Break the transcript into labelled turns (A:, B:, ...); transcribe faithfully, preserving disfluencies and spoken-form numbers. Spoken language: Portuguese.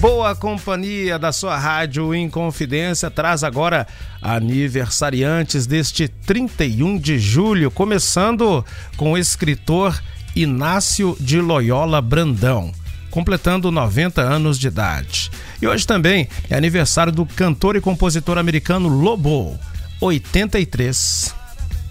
A: boa companhia da sua Rádio Inconfidência traz agora aniversariantes deste trinta e um de julho, começando com o escritor Inácio de Loyola Brandão, completando noventa anos de idade. E hoje também é aniversário do cantor e compositor americano Lobo, oitenta e três.